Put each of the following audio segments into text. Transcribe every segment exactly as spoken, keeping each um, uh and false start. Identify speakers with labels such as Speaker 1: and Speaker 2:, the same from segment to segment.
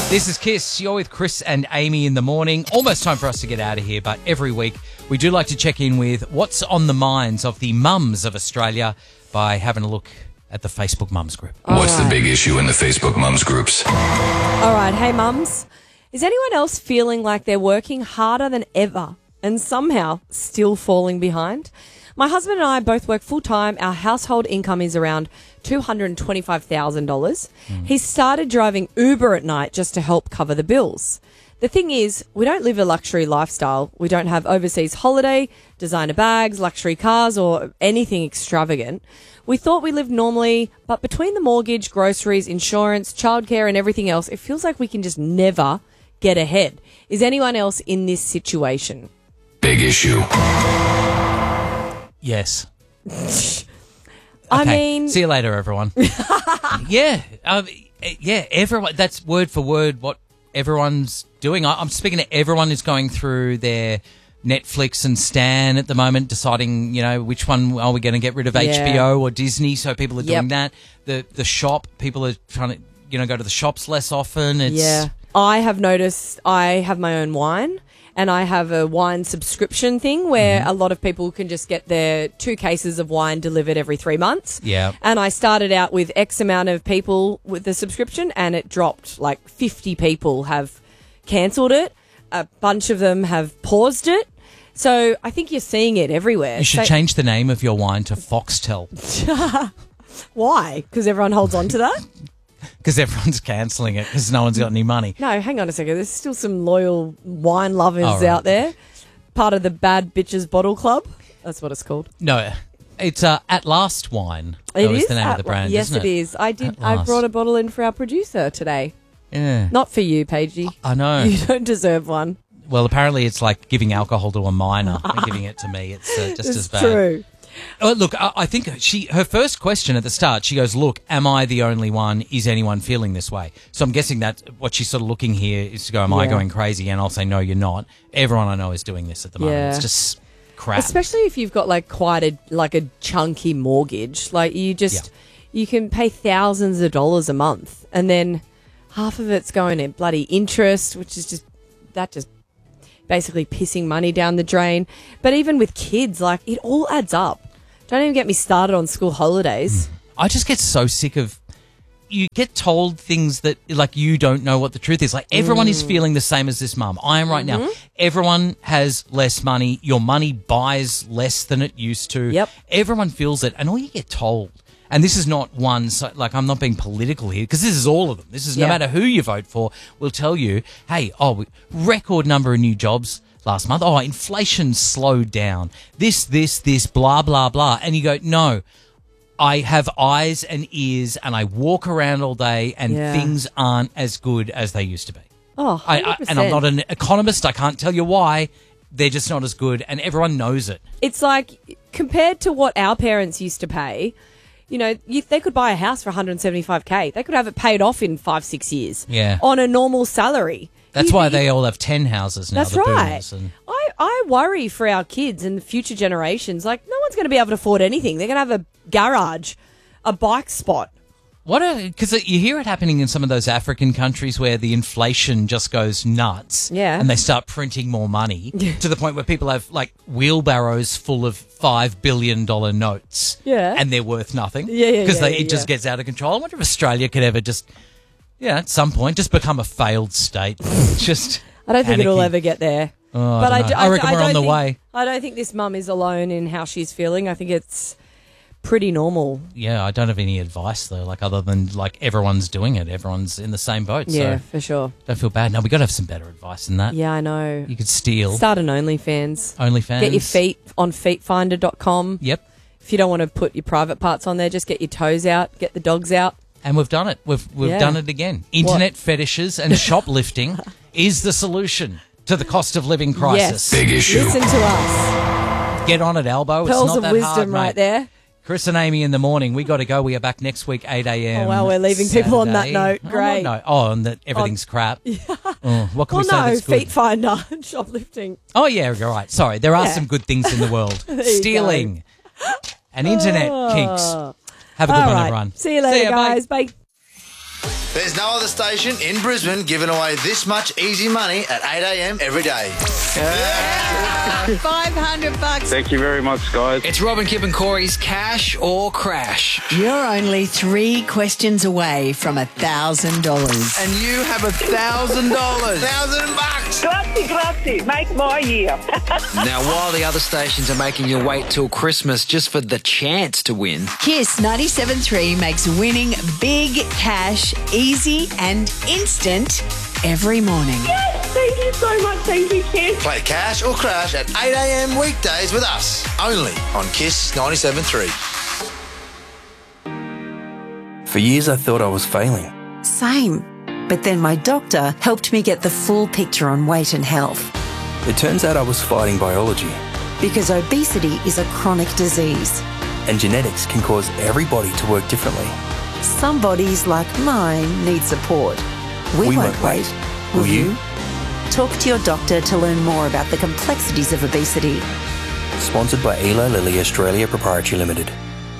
Speaker 1: This is Kiss. You're with Chris and Amy in the morning. Almost time for us to get out of here, but every week we do like to check in with what's on the minds of the mums of Australia by having a look at the Facebook Mums group.
Speaker 2: All
Speaker 3: What's
Speaker 2: right.
Speaker 3: the big issue in the Facebook Mums groups?
Speaker 2: All right. Hey, mums. Is anyone else feeling like they're working harder than ever and somehow still falling behind? My husband and I both work full-time. Our household income is around two hundred twenty-five thousand dollars. Mm. He started driving Uber at night just to help cover the bills. The thing is, we don't live a luxury lifestyle. We don't have overseas holiday, designer bags, luxury cars, or anything extravagant. We thought we lived normally, but between the mortgage, groceries, insurance, childcare, and everything else, it feels like we can just never get ahead. Is anyone else in this situation?
Speaker 3: Big issue.
Speaker 1: Yes.
Speaker 2: I
Speaker 1: Okay.
Speaker 2: mean...
Speaker 1: See you later, everyone. yeah. Um, yeah, everyone. That's word for word what everyone's doing. I, I'm speaking to everyone who's going through their Netflix and Stan at the moment, deciding, you know, which one are we going to get rid of,
Speaker 2: Yeah.
Speaker 1: H B O or Disney? So people are doing
Speaker 2: Yep.
Speaker 1: that. The the shop, people are trying to, you know, go to the shops less often. It's,
Speaker 2: Yeah. I have noticed I have my own wine and I have a wine subscription thing where
Speaker 1: Mm-hmm.
Speaker 2: a lot of people can just get their two cases of wine delivered every three months.
Speaker 1: Yeah.
Speaker 2: And I started out with X amount of people with the subscription and it dropped. Like fifty people have cancelled it. A bunch of them have paused it. So I think you're seeing it everywhere.
Speaker 1: You should
Speaker 2: So-
Speaker 1: change the name of your wine to Foxtel
Speaker 2: Why? Because everyone holds on to that?
Speaker 1: because everyone's cancelling it because no one's got any money.
Speaker 2: No, hang on a second. There's still some loyal wine lovers
Speaker 1: Oh, right.
Speaker 2: out there. Part of the Bad Bitches Bottle Club. That's what it's called.
Speaker 1: No, it's uh, At Last Wine.
Speaker 2: It
Speaker 1: That was
Speaker 2: is
Speaker 1: the name
Speaker 2: at-
Speaker 1: of the brand,
Speaker 2: Yes,
Speaker 1: isn't
Speaker 2: it
Speaker 1: it
Speaker 2: is. I did.
Speaker 1: At
Speaker 2: I
Speaker 1: Last.
Speaker 2: brought a bottle in for our producer today.
Speaker 1: Yeah.
Speaker 2: Not for you, Paigey.
Speaker 1: I know.
Speaker 2: You don't deserve one.
Speaker 1: Well, apparently it's like giving alcohol to a minor and giving it to me. It's uh, just
Speaker 2: It's
Speaker 1: as bad.
Speaker 2: true.
Speaker 1: Oh, look, I, I think she her first question at the start, she goes, look, am I the only one? Is anyone feeling this way? So I'm guessing that what she's sort of looking here is to go, am I
Speaker 2: Yeah.
Speaker 1: going crazy? And I'll say, no, you're not. Everyone I know is doing this at the moment.
Speaker 2: Yeah.
Speaker 1: It's just crap.
Speaker 2: Especially if you've got like quite a like a chunky mortgage. Like you just you can pay thousands of dollars a month, and then half of it's going in bloody interest, which is just that just basically pissing money down the drain. But even with kids, like it all adds up. Don't even get me started on school holidays.
Speaker 1: I just get so sick of you get told things that like you don't know what the truth is. Like everyone is feeling the same as this mum. I am right now. Everyone has less money. Your money buys less than it used to.
Speaker 2: Yep.
Speaker 1: Everyone feels it, and all you get told. And this is not one, so, like I'm not being political here because this is all of them. This is no
Speaker 2: Yeah.
Speaker 1: matter who you vote for, will tell you, hey, oh, we- record number of new jobs last month. Oh, inflation slowed down. This, this, this, blah, blah, blah. And you go, no, I have eyes and ears and I walk around all day and
Speaker 2: Yeah.
Speaker 1: things aren't as good as they used to be.
Speaker 2: Oh,
Speaker 1: I, I,
Speaker 2: one hundred percent.
Speaker 1: and I'm not an economist. I can't tell you why. They're just not as good and everyone knows it.
Speaker 2: It's like compared to what our parents used to pay, you know, you, they could buy a house for one hundred seventy-five K. They could have it paid off in five, six years.
Speaker 1: Yeah.
Speaker 2: On a normal salary.
Speaker 1: That's
Speaker 2: You-
Speaker 1: why
Speaker 2: you-
Speaker 1: they all have ten houses now.
Speaker 2: That's
Speaker 1: the
Speaker 2: right.
Speaker 1: boomers, and-
Speaker 2: I, I worry for our kids and the future generations. Like, no one's going to be able to afford anything. They're going to have a garage, a bike spot.
Speaker 1: What? Because you hear it happening in some of those African countries where the inflation just goes nuts.
Speaker 2: Yeah.
Speaker 1: And they start printing more money to the point where people have like wheelbarrows full of five billion dollar notes.
Speaker 2: Yeah.
Speaker 1: And they're worth nothing.
Speaker 2: Yeah, yeah,
Speaker 1: Because
Speaker 2: yeah,
Speaker 1: it
Speaker 2: yeah,
Speaker 1: just
Speaker 2: yeah.
Speaker 1: gets out of control. I wonder if Australia could ever just, yeah, at some point, just become a failed state. just.
Speaker 2: I don't think it'll
Speaker 1: panicky.
Speaker 2: ever get there.
Speaker 1: Oh,
Speaker 2: but
Speaker 1: I, don't
Speaker 2: do-
Speaker 1: know. I reckon we're
Speaker 2: don't
Speaker 1: on the
Speaker 2: think-
Speaker 1: way.
Speaker 2: I don't think this mum is alone in how she's feeling. I think it's pretty normal.
Speaker 1: Yeah, I don't have any advice though, like other than like everyone's doing it. Everyone's in the same boat.
Speaker 2: Yeah,
Speaker 1: So
Speaker 2: for sure.
Speaker 1: don't feel bad. No, we got to have some better advice than that.
Speaker 2: Yeah, I know.
Speaker 1: You could steal
Speaker 2: Start an OnlyFans.
Speaker 1: OnlyFans.
Speaker 2: Get your feet on feet finder dot com.
Speaker 1: Yep.
Speaker 2: If you don't want to put your private parts on there, just get your toes out, get the dogs out.
Speaker 1: And we've done it. We've we've
Speaker 2: Yeah.
Speaker 1: done it again. Internet fetishes and shoplifting is the solution to the cost of living crisis.
Speaker 2: Yes.
Speaker 3: Big issue.
Speaker 2: Listen to us.
Speaker 1: Get on it, Elbow. It's
Speaker 2: Pearls
Speaker 1: not
Speaker 2: of
Speaker 1: that
Speaker 2: wisdom
Speaker 1: hard,
Speaker 2: right
Speaker 1: mate.
Speaker 2: there.
Speaker 1: Chris and Amy in the morning. We got to go. We are back next week, eight a.m.
Speaker 2: Oh, wow, we're leaving people on that
Speaker 1: Saturday.
Speaker 2: note.
Speaker 1: Oh,
Speaker 2: Great.
Speaker 1: no. Oh, and that everything's crap. Oh, what can
Speaker 2: Well,
Speaker 1: we say
Speaker 2: no,
Speaker 1: that's good?
Speaker 2: feet finder and shoplifting.
Speaker 1: Oh, yeah, you're right. Sorry. There are
Speaker 2: Yeah.
Speaker 1: some good things in the world.
Speaker 2: you
Speaker 1: Stealing and internet kinks. Have a good
Speaker 2: All
Speaker 1: one,
Speaker 2: right.
Speaker 1: everyone.
Speaker 2: See you later,
Speaker 1: ya, bye.
Speaker 2: guys. Bye.
Speaker 4: There's no other station in Brisbane giving away this much easy money at eight a m every day.
Speaker 5: five hundred bucks.
Speaker 6: Thank you very much, guys.
Speaker 7: It's Robin, Kip and Corey's Cash or Crash.
Speaker 5: You're only three questions away from a thousand dollars.
Speaker 7: And you have a thousand dollars.
Speaker 4: Thousand bucks.
Speaker 8: Grazie, grazie. Make my year.
Speaker 7: Now, while the other stations are making you wait till Christmas just for the chance to win,
Speaker 5: Kiss ninety-seven point three makes winning big cash easy and instant every morning.
Speaker 8: Yes, thank you so much. Thank you, Kiss.
Speaker 4: Play Cash or Crash at eight a m weekdays with us. Only on Kiss ninety-seven point three.
Speaker 9: For years I thought I was failing.
Speaker 10: Same. But then my doctor helped me get the full picture on weight and health.
Speaker 9: It turns out I was fighting biology.
Speaker 10: Because obesity is a chronic disease.
Speaker 9: And genetics can cause every body to work differently.
Speaker 10: Some bodies, like mine, need support. We,
Speaker 9: We
Speaker 10: won't,
Speaker 9: won't
Speaker 10: wait.
Speaker 9: wait.
Speaker 10: Will
Speaker 9: Will
Speaker 10: you?
Speaker 9: you?
Speaker 10: Talk to your doctor to learn more about the complexities of obesity.
Speaker 9: Sponsored by Eli Lilly Australia Proprietary Limited.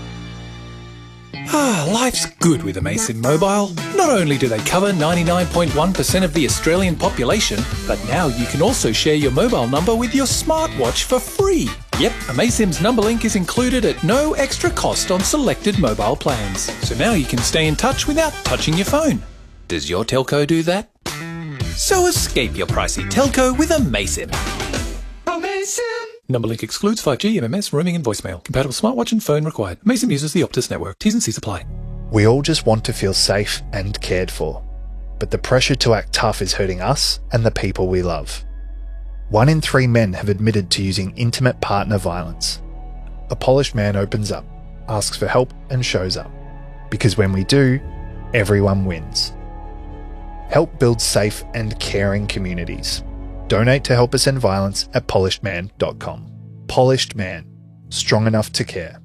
Speaker 11: Ah, life's good with Amaysim Mobile. Not only do they cover ninety-nine point one percent of the Australian population, but now you can also share your mobile number with your smartwatch for free. Yep, Amaysim's number link is included at no extra cost on selected mobile plans. So now you can stay in touch without touching your phone. Does your telco do that? So escape your pricey telco with Amaysim. Amaysim! Number link excludes five G, M M S, roaming and voicemail. Compatible smartwatch and phone required. Amaysim uses the Optus network. T's and C's apply.
Speaker 12: We all just want to feel safe and cared for. But the pressure to act tough is hurting us and the people we love. One in three men have admitted to using intimate partner violence. A polished man opens up, asks for help and shows up. Because when we do, everyone wins. Help build safe and caring communities. Donate to Help Us End Violence at polished man dot com. Polished Man. Strong enough to care.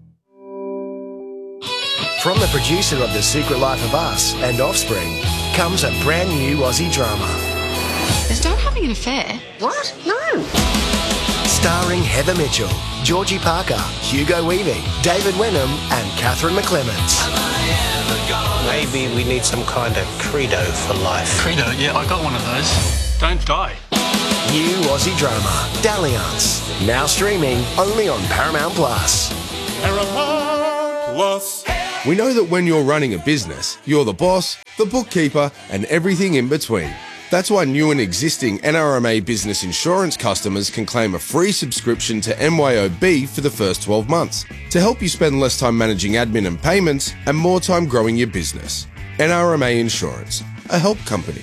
Speaker 13: From the producer of The Secret Life of Us and Offspring comes a brand new Aussie drama.
Speaker 14: Is Dad having an affair? What? No.
Speaker 13: Starring Heather Mitchell, Georgie Parker, Hugo Weaving, David Wenham and Catherine McClements.
Speaker 15: Maybe we need some kind of credo for life.
Speaker 16: Credo? Yeah, I got one of those. Don't die.
Speaker 13: New Aussie drama, Dalliance. Now streaming only on Paramount Plus.
Speaker 17: Paramount Plus. We know that when you're running a business, you're the boss, the bookkeeper, and everything in between. That's why new and existing N R M A business insurance customers can claim a free subscription to M Y O B for the first twelve months to help you spend less time managing admin and payments and more time growing your business. N R M A Insurance, a help company.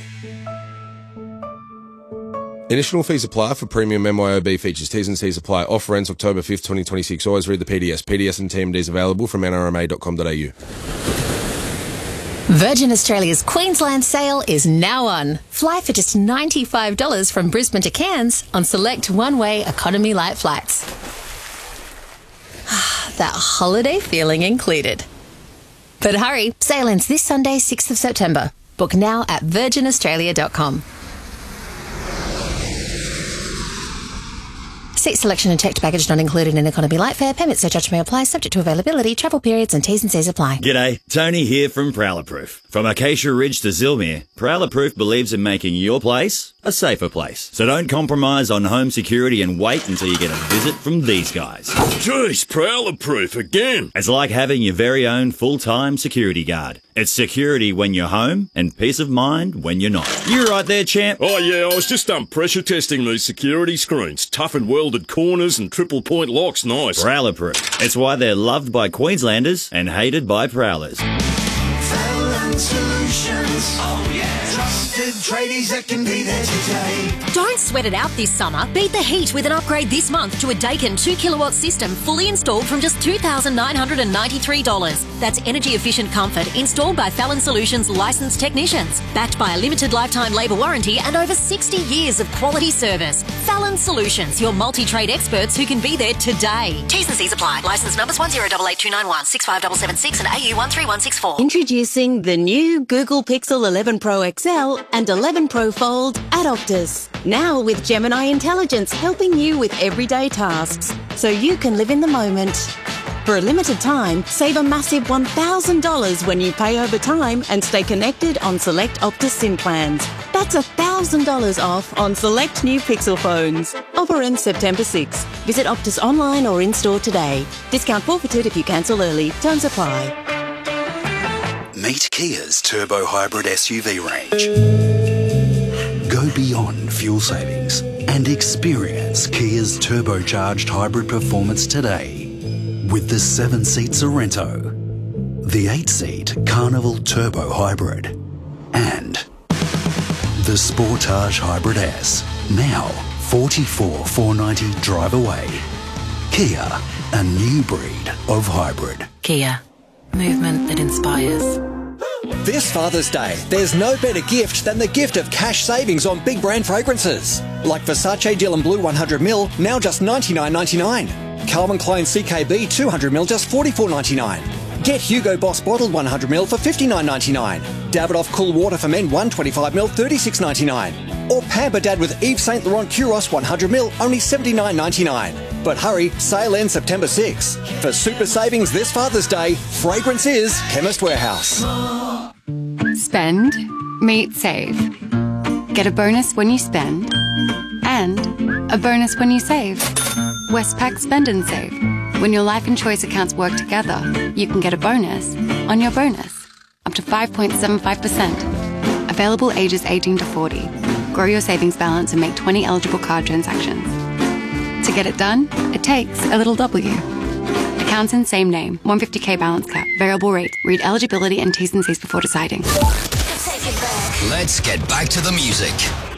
Speaker 17: Initial fees apply for premium M Y O B features. T's and C's apply. Offer ends October fifth, twenty twenty-six. Always read the P D S. P D S and T M Ds available from N R M A dot com dot A U.
Speaker 18: Virgin Australia's Queensland sale is now on. Fly for just ninety-five dollars from Brisbane to Cairns on select one-way economy light flights. That holiday feeling included. But hurry, sale ends this Sunday, sixth of September. Book now at virgin australia dot com. Seat selection and checked baggage not included in economy light fare. Payment surcharge may apply, subject to availability, travel periods and T's and C's apply.
Speaker 19: G'day, Tony here from Prowler Proof. From Acacia Ridge to Zilmere, Prowler Proof believes in making your place a safer place. So don't compromise on home security and wait until you get a visit from these guys.
Speaker 20: Jeez, Prowler Proof again.
Speaker 19: It's like having your very own full-time security guard. It's security when you're home and peace of mind when you're not. You right there, champ?
Speaker 20: Oh yeah, I was just um pressure testing these security screens. Tough and welded corners and triple point locks, nice.
Speaker 19: Prowler Proof. It's why they're loved by Queenslanders and hated by Prowlers.
Speaker 21: Solutions. Oh yeah. Trusted tradies that can be there today.
Speaker 22: Don't sweat it out this summer. Beat the heat with an upgrade this month to a Daikin two kilowatt system fully installed from just two thousand nine hundred ninety-three dollars. That's energy efficient comfort installed by Fallon Solutions licensed technicians. Backed by a limited lifetime labour warranty and over sixty years of quality service. Fallon Solutions, your multi-trade experts who can be there today. T's and C's apply. Licence numbers one zero eight eight two nine one, six five seven seven six and A U one three one six four.
Speaker 23: Introducing the new Google Pixel eleven Pro X L and eleven Pro Fold at Optus. Now with Gemini Intelligence helping you with everyday tasks, so you can live in the moment. For a limited time, save a massive one thousand dollars when you pay over time and stay connected on select Optus SIM plans. That's one thousand dollars off on select new Pixel phones. Offer ends September sixth. Visit Optus online or in-store today. Discount forfeited if you cancel early. Terms apply.
Speaker 1: Meet Kia's Turbo Hybrid S U V range. Go beyond fuel savings and experience Kia's turbocharged hybrid performance today with the seven-seat Sorrento, the eight-seat Carnival Turbo Hybrid, and the Sportage Hybrid S, now forty-four thousand four hundred ninety drive away. Kia, a new breed of hybrid.
Speaker 3: Kia, movement that inspires.
Speaker 6: This Father's Day, there's no better gift than the gift of cash savings on big brand fragrances. Like Versace Dylan Blue one hundred milliliters, now just ninety-nine ninety-nine. Calvin Klein C K B two hundred milliliters, just forty-four ninety-nine. Get Hugo Boss Bottled one hundred milliliters for fifty-nine ninety-nine. Davidoff Cool Water for Men one hundred twenty-five milliliters, thirty-six ninety-nine. Or Pamper Dad with Yves Saint Laurent Kuros one hundred milliliters, only seventy-nine ninety-nine. But hurry, sale ends September sixth. For super savings this Father's Day, fragrance is Chemist Warehouse.
Speaker 24: Spend, meet, save. Get a bonus when you spend, and a bonus when you save. Westpac Spend and Save. When your life and choice accounts work together, you can get a bonus on your bonus, up to five point seven five percent. Available ages eighteen to forty. Grow your savings balance and make twenty eligible card transactions. To get it done, it takes a little W. Accounts in same name, one hundred fifty K balance cap, variable rate. Read eligibility and T's and C's before deciding.
Speaker 25: Let's get back to the music.